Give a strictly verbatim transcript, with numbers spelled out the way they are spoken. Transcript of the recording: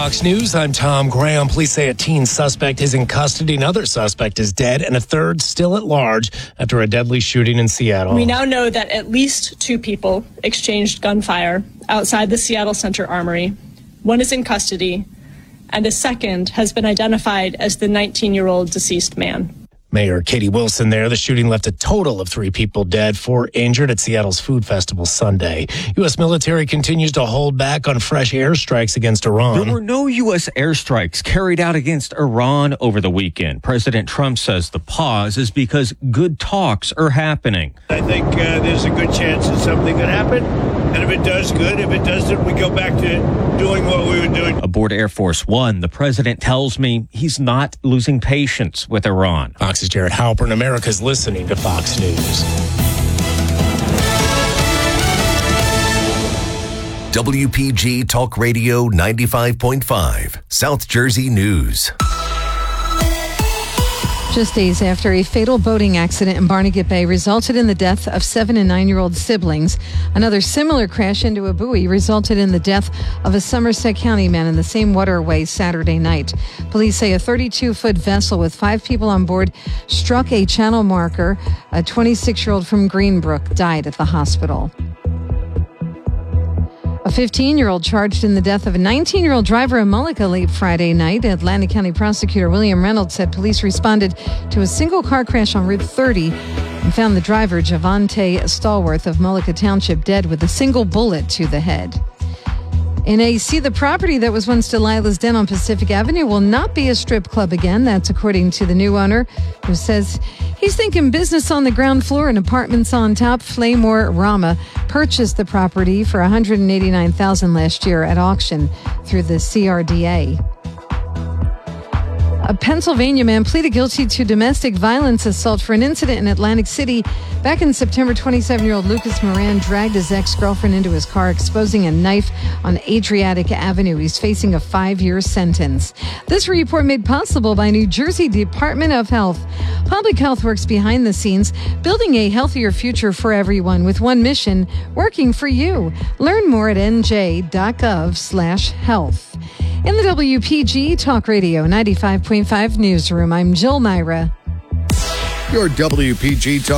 Fox News, I'm Tom Graham. Police say a teen suspect is in custody. Another suspect is dead, and a third still at large after a deadly shooting in Seattle. We now know that at least two people exchanged gunfire outside the Seattle Center Armory. One is in custody, and a second has been identified as the nineteen-year-old deceased man. Mayor Katie Wilson there. The shooting left a total of three people dead, four injured at Seattle's Food Festival Sunday. U S military continues to hold back on fresh airstrikes against Iran. There were no U S airstrikes carried out against Iran over the weekend. President Trump says the pause is because good talks are happening. I think uh, there's a good chance that something could happen. And if it does, good. If it doesn't, we go back to doing what we were doing. Aboard Air Force One, the president tells me he's not losing patience with Iran. Fox's Jared Halpern. America's listening to Fox News. W P G Talk Radio ninety-five point five, South Jersey News. Just days after a fatal boating accident in Barnegat Bay resulted in the death of seven and nine-year-old siblings, another similar crash into a buoy resulted in the death of a Somerset County man in the same waterway Saturday night. Police say a thirty-two-foot vessel with five people on board struck a channel marker. A twenty-six-year-old from Greenbrook died at the hospital. A fifteen-year-old charged in the death of a nineteen-year-old driver in Mullica late Friday night. Atlantic County Prosecutor William Reynolds said police responded to a single car crash on Route thirty and found the driver, Javante Stallworth of Mullica Township, dead with a single bullet to the head. In A C, the property that was once Delilah's Den on Pacific Avenue will not be a strip club again. That's according to the new owner, who says he's thinking business on the ground floor and apartments on top. Flamore Rama purchased the property for one hundred eighty-nine thousand dollars last year at auction through the C R D A. A Pennsylvania man pleaded guilty to domestic violence assault for an incident in Atlantic City. Back in September, twenty-seven-year-old Lucas Moran dragged his ex-girlfriend into his car, exposing a knife on Adriatic Avenue. He's facing a five-year sentence. This report made possible by New Jersey Department of Health. Public Health works behind the scenes, building a healthier future for everyone with one mission, working for you. Learn more at n j dot gov slash health. In the W P G Talk Radio ninety-five point five newsroom, I'm Jill Myra. Your W P G Talk